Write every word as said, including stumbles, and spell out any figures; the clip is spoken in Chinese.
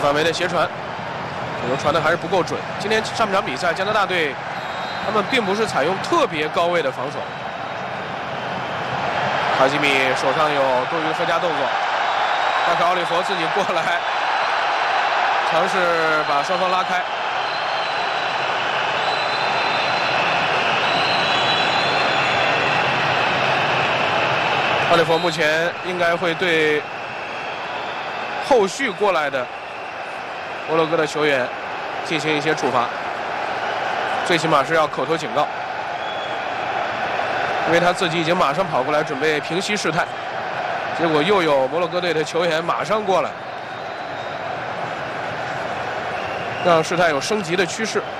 范围的斜传，这球传的还是不够准。今天上半场比赛，加拿大队他们并不是采用特别高位的防守。哈基米手上有多余的附加动作，帕克奥利弗自己过来，尝试把双方拉开。奥利弗目前应该会对后续过来的摩洛哥的球员进行一些处罚，最起码是要口头警告，因为他自己已经马上跑过来准备平息事态，结果又有摩洛哥队的球员马上过来，让事态有升级的趋势。